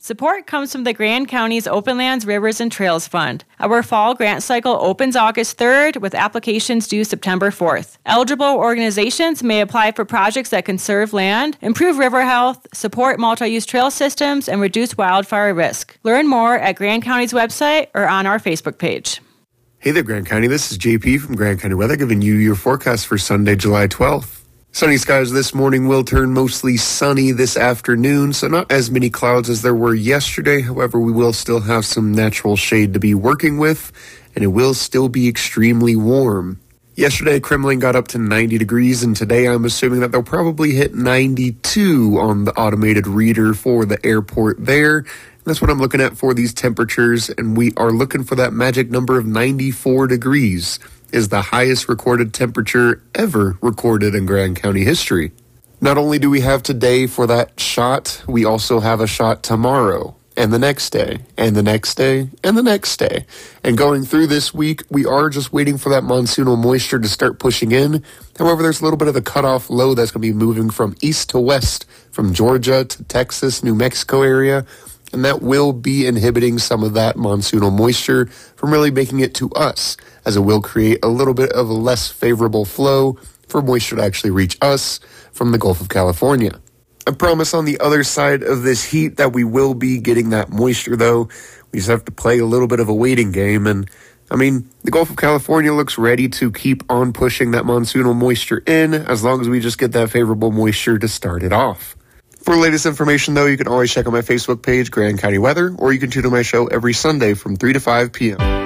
Support comes from the Grand County's Open Lands, Rivers, and Trails Fund. Our fall grant cycle opens August 3rd with applications due September 4th. Eligible organizations may apply for projects that conserve land, improve river health, support multi-use trail systems, and reduce wildfire risk. Learn more at Grand County's website or on our Facebook page. Hey there, Grand County. This is JP from Grand County Weather giving you your forecast for Sunday, July 12th. Sunny skies this morning will turn mostly sunny this afternoon, so not as many clouds as there were yesterday. However, we will still have some natural shade to be working with, and it will still be extremely warm. Yesterday, Kremlin got up to 90 degrees, and today I'm assuming that they'll probably hit 92 on the automated reader for the airport there. That's what I'm looking at for these temperatures, and we are looking for that magic number of 94 degrees. Is the highest recorded temperature ever recorded in Grand County history. Not only do we have today for that shot, we also have a shot tomorrow, and the next day, and the next day, and the next day. And going through this week, we are just waiting for that monsoonal moisture to start pushing in. However, there's a little bit of a cutoff low that's going to be moving from east to west, from Georgia to Texas, New Mexico area. And that will be inhibiting some of that monsoonal moisture from really making it to us, as it will create a little bit of a less favorable flow for moisture to actually reach us from the Gulf of California. I promise on the other side of this heat that we will be getting that moisture, though. We just have to play a little bit of a waiting game. And, the Gulf of California looks ready to keep on pushing that monsoonal moisture in as long as we just get that favorable moisture to start it off. For latest information, though, you can always check out my Facebook page, Grand County Weather, or you can tune in my show every Sunday from 3 to 5 p.m.